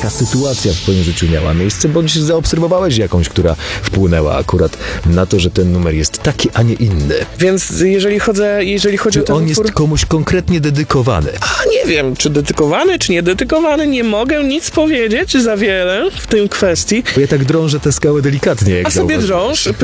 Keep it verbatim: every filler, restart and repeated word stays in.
taka sytuacja w twoim życiu miała miejsce, bądź zaobserwowałeś jakąś, która wpłynęła akurat na to, że ten numer jest taki, a nie inny. Więc jeżeli chodzę, jeżeli chodzi Czy o ten on utwór... jest komuś konkretnie dedykowany? A nie wiem, czy dedykowany, czy nie dedykowany, nie mogę nic powiedzieć za wiele w tym kwestii. Bo ja tak drążę te skały delikatnie, jak A sobie zauważyłeś. drąż,